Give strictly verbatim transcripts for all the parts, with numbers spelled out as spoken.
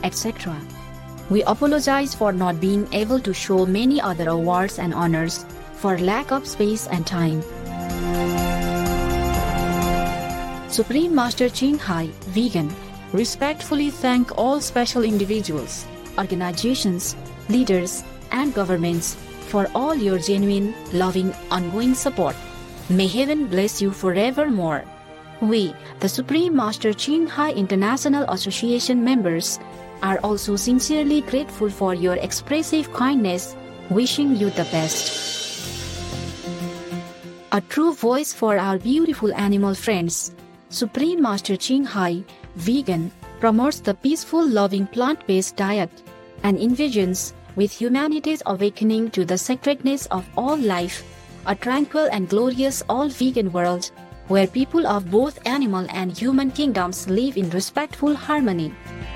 et cetera. We apologize for not being able to show many other awards and honors for lack of space and time. Supreme Master Ching Hai, Vegan, respectfully thank all special individuals, organizations, leaders, and governments for all your genuine, loving, ongoing support. May heaven bless you forevermore. We, the Supreme Master Ching Hai International Association members, are also sincerely grateful for your expressive kindness, wishing you the best. A true voice for our beautiful animal friends, Supreme Master Ching Hai, Vegan, promotes the peaceful, loving plant-based diet and envisions, with humanity's awakening to the sacredness of all life, a tranquil and glorious all-vegan world, where people of both animal and human kingdoms live in respectful harmony.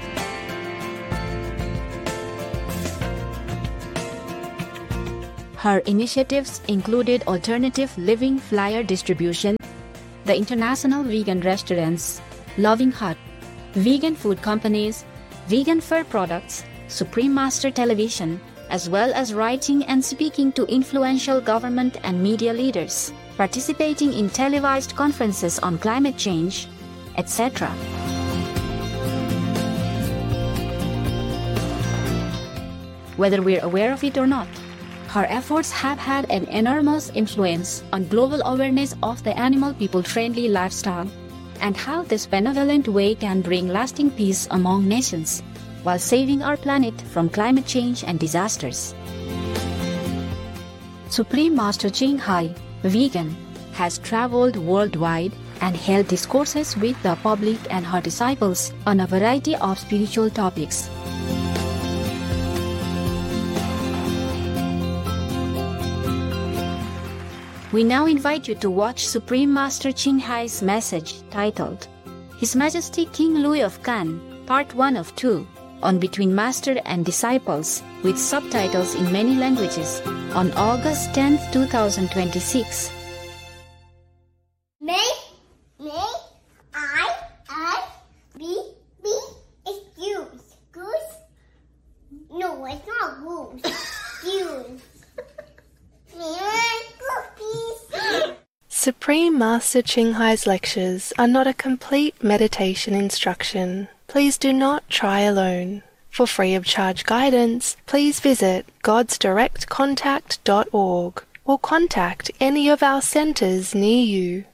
Her initiatives included alternative living flyer distribution, the International Vegan Restaurants, Loving Hut, vegan food companies, vegan fur products, Supreme Master Television, as well as writing and speaking to influential government and media leaders, participating in televised conferences on climate change, et cetera. Whether we're aware of it or not, her efforts have had an enormous influence on global awareness of the animal people-friendly lifestyle and how this benevolent way can bring lasting peace among nations while saving our planet from climate change and disasters. Supreme Master Ching Hai, Vegan, has traveled worldwide and held discourses with the public and her disciples on a variety of spiritual topics. We now invite you to watch Supreme Master Ching Hai's message titled His Majesty King Louis of Kan, Part one of two, on Between Master and Disciples, with subtitles in many languages, on August tenth, twenty twenty-six. May, may, I, I, B, B, it's goose. Goose? No, it's not goose. Goose. Supreme Master Ching Hai's lectures are not a complete meditation instruction. Please do not try alone. For free of charge guidance, please visit gods direct contact dot org or contact any of our centers near you.